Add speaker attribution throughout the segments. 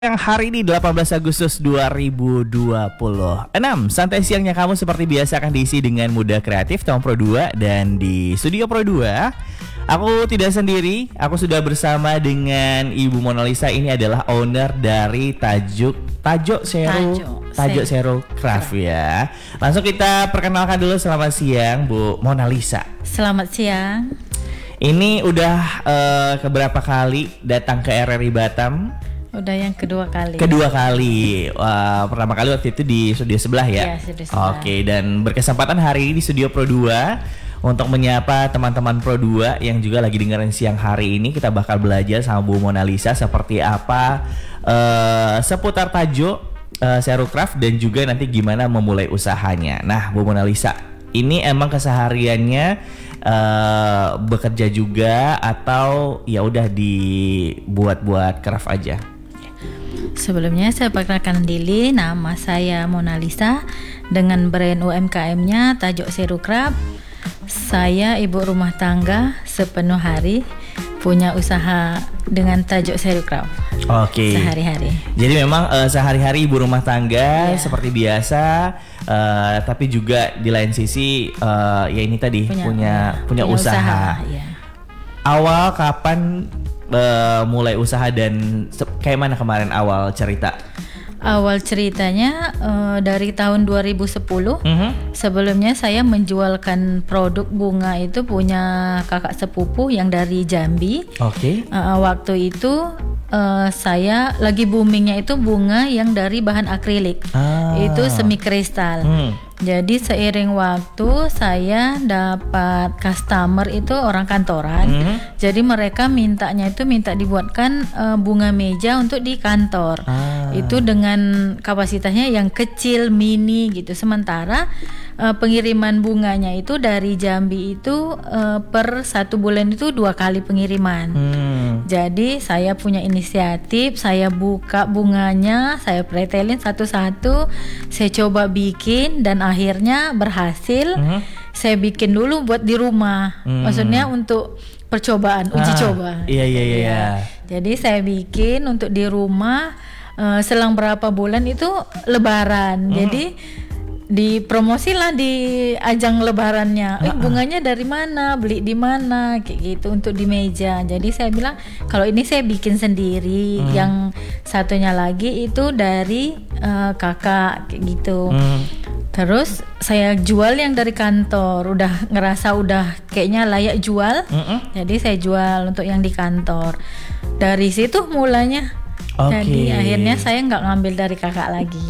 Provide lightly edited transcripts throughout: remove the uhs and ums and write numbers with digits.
Speaker 1: Yang hari ini 18 Agustus 2026. Santai siangnya kamu seperti biasa akan diisi dengan Muda Kreatif Tom Pro 2. Dan di Studio Pro 2 aku tidak sendiri. Aku sudah bersama dengan Ibu Mona Lisa. Ini adalah owner dari Tajo Zero Craft ya. Langsung kita perkenalkan dulu. Selamat siang Bu Mona Lisa.
Speaker 2: Selamat siang.
Speaker 1: Ini udah keberapa kali datang ke RRI Batam?
Speaker 2: Udah yang kedua kali.
Speaker 1: Pertama kali waktu itu di studio sebelah ya?
Speaker 2: Iya, studio sebelah.
Speaker 1: Oke, dan berkesempatan hari ini di studio Pro 2 untuk menyapa teman-teman Pro 2 yang juga lagi dengerin siang hari ini. Kita bakal belajar sama Bu Mona Lisa seperti apa seputar Tajo Zero Craft dan juga nanti gimana memulai usahanya. Nah, Bu Mona Lisa, ini emang kesehariannya bekerja juga atau ya udah dibuat-buat craft aja?
Speaker 2: Sebelumnya saya perkenalkan diri, nama saya Mona Lisa dengan brand UMKM-nya Tajo Zero Craft. Saya ibu rumah tangga sepenuh hari, punya usaha dengan Tajo Zero Craft.
Speaker 1: Oke.
Speaker 2: Sehari-hari.
Speaker 1: Jadi memang sehari-hari ibu rumah tangga seperti biasa, tapi juga di lain sisi ya ini tadi punya usaha.
Speaker 2: Ya.
Speaker 1: Awal kapan mulai usaha dan kayak mana kemarin awal cerita?
Speaker 2: Awal ceritanya dari tahun 2010. Sebelumnya saya menjualkan produk bunga itu punya kakak sepupu yang dari Jambi.
Speaker 1: Oke.
Speaker 2: Waktu itu saya lagi boomingnya itu bunga yang dari bahan akrilik. Itu semi kristal. Jadi seiring waktu saya dapat customer itu orang kantoran. Jadi mereka minta dibuatkan bunga meja untuk di kantor. Itu dengan kapasitasnya yang kecil, mini gitu. Sementara pengiriman bunganya itu dari Jambi itu per 1 bulan itu 2 kali pengiriman. Jadi saya punya inisiatif, saya buka bunganya, saya pretelin satu-satu, saya coba bikin dan akhirnya berhasil. Saya bikin dulu buat di rumah, maksudnya untuk percobaan, uji coba.
Speaker 1: Iya.
Speaker 2: Jadi saya bikin untuk di rumah, selang berapa bulan itu Lebaran. Jadi dipromosilah di ajang lebarannya. Bunganya dari mana, beli di mana, kayak gitu untuk di meja. Jadi saya bilang kalau ini saya bikin sendiri. Yang satunya lagi itu dari kakak kayak gitu. Terus saya jual yang dari kantor. Udah ngerasa kayaknya layak jual. Jadi saya jual untuk yang di kantor. Dari situ mulanya. Jadi akhirnya saya nggak ngambil dari kakak lagi.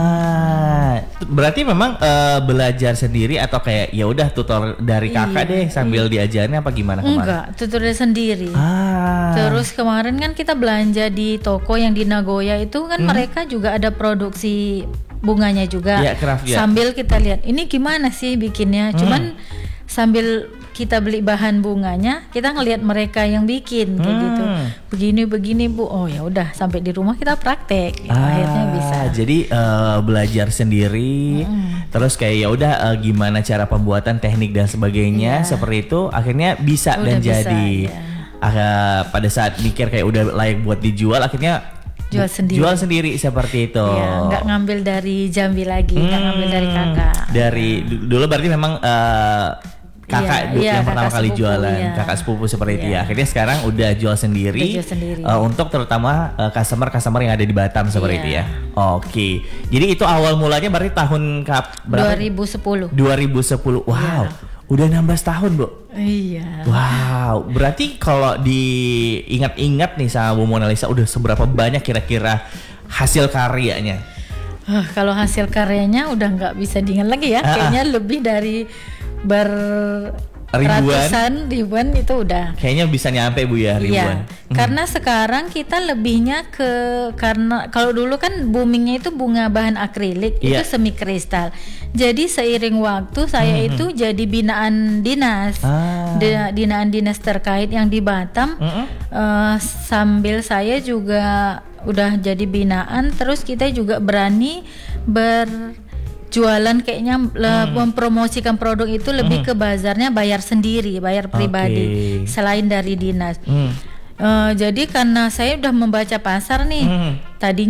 Speaker 1: Berarti memang belajar sendiri atau kayak ya udah tutor dari kakak deh sambil diajarnya apa gimana kemarin?
Speaker 2: Enggak, tutor sendiri. Terus kemarin kan kita belanja di toko yang di Nagoya itu kan mereka juga ada produksi bunganya juga.
Speaker 1: Craft,
Speaker 2: sambil kita lihat ini gimana sih bikinnya. Cuman sambil kita beli bahan bunganya, kita ngelihat mereka yang bikin kayak gitu. Begini Bu. Oh ya udah, sampai di rumah kita praktek. Akhirnya bisa.
Speaker 1: Jadi belajar sendiri. Terus kayak ya udah gimana cara pembuatan, teknik dan sebagainya seperti itu. Akhirnya bisa
Speaker 2: udah
Speaker 1: dan
Speaker 2: bisa,
Speaker 1: jadi. Pada saat mikir kayak udah layak buat dijual, akhirnya jual sendiri seperti itu.
Speaker 2: Iya, nggak ngambil dari Jambi lagi, nggak ngambil dari kakak.
Speaker 1: Dari dulu berarti memang kakak yang pertama kali
Speaker 2: sepupu,
Speaker 1: jualan, kakak sepupu seperti itu ya. Akhirnya sekarang udah jual sendiri. Untuk terutama customer yang ada di Batam seperti itu ya. Oke. Jadi itu awal mulanya berarti tahun berapa?
Speaker 2: 2010.
Speaker 1: 2010. Wow. Udah 16 tahun, Bu.
Speaker 2: Iya.
Speaker 1: Wow. Berarti kalau diingat-ingat nih sama Bu Mona Lisa udah seberapa banyak kira-kira hasil karyanya?
Speaker 2: Kalau hasil karyanya udah nggak bisa diingat lagi ya. Kayaknya lebih dari ratusan ribuan itu udah.
Speaker 1: Kayaknya bisa nyampe Bu ya ribuan.
Speaker 2: Karena sekarang kita lebihnya karena kalau dulu kan boomingnya itu bunga bahan akrilik itu semi kristal. Jadi seiring waktu saya itu jadi binaan dinas, binaan dinas terkait yang di Batam. Sambil saya juga udah jadi binaan, terus kita juga berani jualan kayaknya mempromosikan produk itu lebih ke bazarnya bayar sendiri, bayar pribadi selain dari dinas. Jadi karena saya udah membaca pasar nih, tadinya